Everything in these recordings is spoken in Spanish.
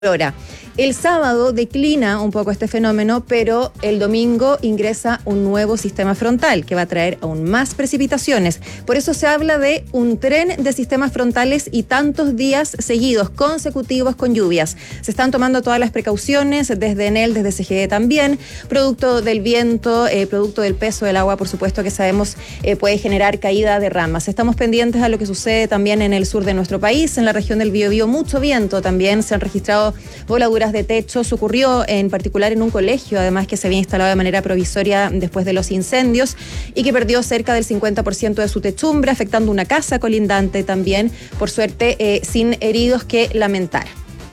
hora. El sábado declina un poco este fenómeno, pero el domingo ingresa un nuevo sistema frontal que va a traer aún más precipitaciones. Por eso se habla de un tren de sistemas frontales y tantos días seguidos, consecutivos con lluvias. Se están tomando todas las precauciones, desde Enel, desde CGE también, producto del viento, producto del peso del agua, por supuesto que sabemos puede generar caída de ramas. Estamos pendientes a lo que sucede también en el sur de nuestro país, en la región del Biobío, mucho viento también, se han registrado voladuras de techos, ocurrió en particular en un colegio, además que se había instalado de manera provisoria después de los incendios y que perdió cerca del 50% de su techumbre, afectando una casa colindante también, por suerte sin heridos que lamentar.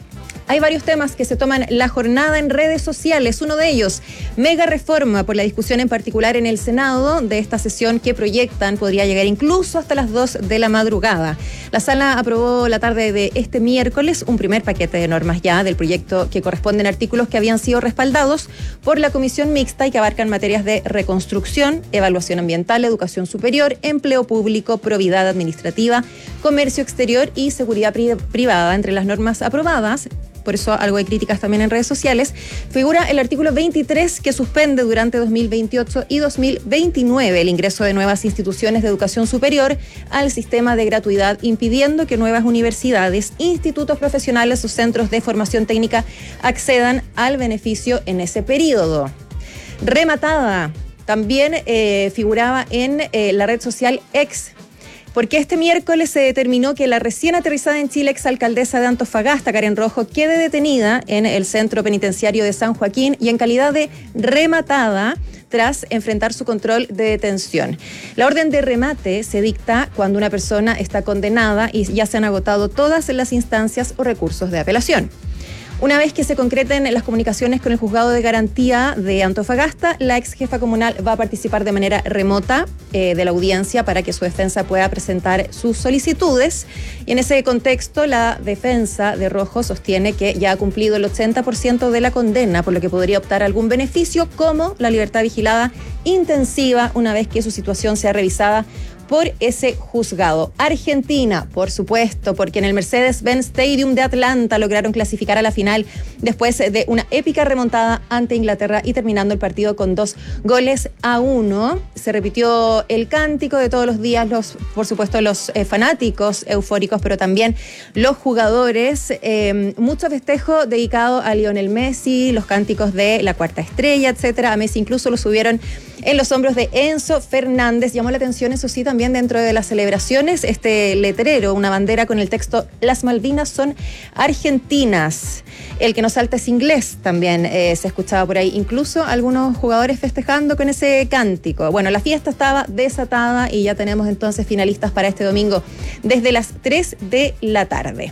Hay varios temas que se toman la jornada en redes sociales. Uno de ellos, mega reforma por la discusión en particular en el Senado de esta sesión que proyectan podría llegar incluso hasta las 2 de la madrugada. La sala aprobó la tarde de este miércoles un primer paquete de normas ya del proyecto que corresponden a artículos que habían sido respaldados por la Comisión Mixta y que abarcan materias de reconstrucción, evaluación ambiental, educación superior, empleo público, probidad administrativa, comercio exterior y seguridad privada. Entre las normas aprobadas, por eso algo de críticas también en redes sociales, figura el artículo 23 que suspende durante 2028 y 2029 el ingreso de nuevas instituciones de educación superior al sistema de gratuidad, impidiendo que nuevas universidades, institutos profesionales o centros de formación técnica accedan al beneficio en ese periodo. Rematada también figuraba en la red social X, porque este miércoles se determinó que la recién aterrizada en Chile exalcaldesa de Antofagasta, Karen Rojo, quede detenida en el centro penitenciario de San Joaquín y en calidad de rematada tras enfrentar su control de detención. La orden de remate se dicta cuando una persona está condenada y ya se han agotado todas las instancias o recursos de apelación. Una vez que se concreten las comunicaciones con el Juzgado de Garantía de Antofagasta, la ex jefa comunal va a participar de manera remota de la audiencia para que su defensa pueda presentar sus solicitudes. Y en ese contexto, la defensa de Rojo sostiene que ya ha cumplido el 80% de la condena, por lo que podría optar a algún beneficio como la libertad vigilada intensiva una vez que su situación sea revisada por ese juzgado. Argentina, por supuesto, porque en el Mercedes-Benz Stadium de Atlanta lograron clasificar a la final después de una épica remontada ante Inglaterra y terminando el partido con 2-1. Se repitió el cántico de todos los días, por supuesto los fanáticos eufóricos, pero también los jugadores. Mucho festejo dedicado a Lionel Messi, los cánticos de la cuarta estrella, etcétera. A Messi incluso lo subieron en los hombros de Enzo Fernández. Llamó la atención, eso sí, también dentro de las celebraciones, este letrero, una bandera con el texto "Las Malvinas son argentinas". El que no salta es inglés, también se escuchaba por ahí. Incluso algunos jugadores festejando con ese cántico. Bueno, la fiesta estaba desatada y ya tenemos entonces finalistas para este domingo desde las 3 de la tarde.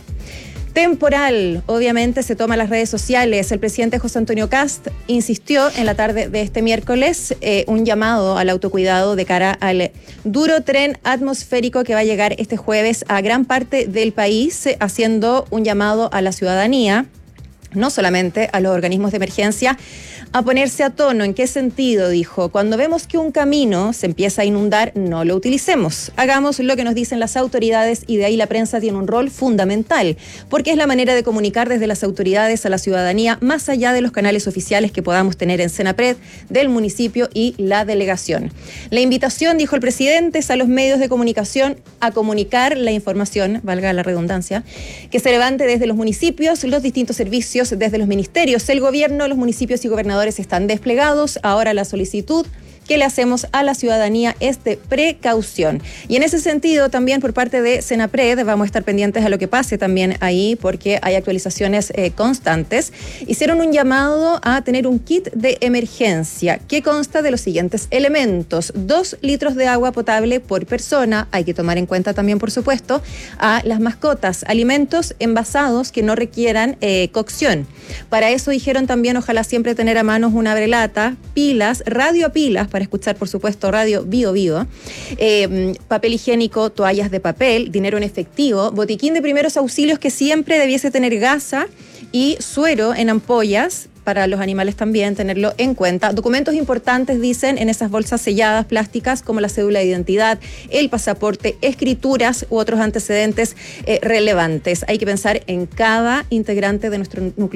Temporal, obviamente se toma las redes sociales. El presidente José Antonio Kast insistió en la tarde de este miércoles un llamado al autocuidado de cara al duro tren atmosférico que va a llegar este jueves a gran parte del país, haciendo un llamado a la ciudadanía, no solamente a los organismos de emergencia, a ponerse a tono. ¿En qué sentido? Dijo, cuando vemos que un camino se empieza a inundar, no lo utilicemos. Hagamos lo que nos dicen las autoridades y de ahí la prensa tiene un rol fundamental, porque es la manera de comunicar desde las autoridades a la ciudadanía, más allá de los canales oficiales que podamos tener en Senapred, del municipio y la delegación. La invitación, dijo el presidente, es a los medios de comunicación a comunicar la información, valga la redundancia, que se levante desde los municipios, los distintos servicios, desde los ministerios, el gobierno, los municipios y gobernadores están desplegados. Ahora la solicitud que le hacemos a la ciudadanía es de precaución. Y en ese sentido, también por parte de Senapred, vamos a estar pendientes a lo que pase también ahí, porque hay actualizaciones constantes. Hicieron un llamado a tener un kit de emergencia que consta de los siguientes elementos: 2 litros de agua potable por persona. Hay que tomar en cuenta también, por supuesto, a las mascotas, alimentos envasados que no requieran cocción. Para eso dijeron también, ojalá siempre tener a manos una abrelata, pilas, radio a pilas, para escuchar, por supuesto, radio Bio, papel higiénico, toallas de papel, dinero en efectivo, botiquín de primeros auxilios que siempre debiese tener gasa y suero en ampollas, para los animales también, tenerlo en cuenta. Documentos importantes, dicen, en esas bolsas selladas plásticas, como la cédula de identidad, el pasaporte, escrituras u otros antecedentes relevantes. Hay que pensar en cada integrante de nuestro núcleo